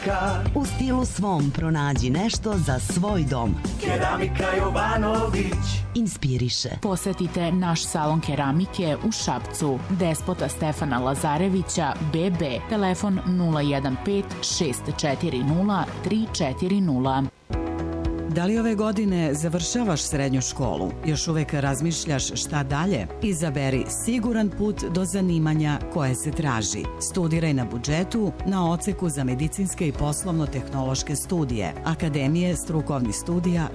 U stilu svom pronađi nešto za svoj dom. Keramika Jovanović inspiriše. Posetite naš salon keramike u Šapcu. Despota Stefana Lazarevića, BB, telefon 015 640 340. Da li ove godine završavaš srednju školu? Još uvek razmišljaš šta dalje? Izaberi siguran put do zanimanja koje se traži. Studiraj na budžetu na odseku za medicinske i poslovno-tehnološke studije Akademije strukovnih studija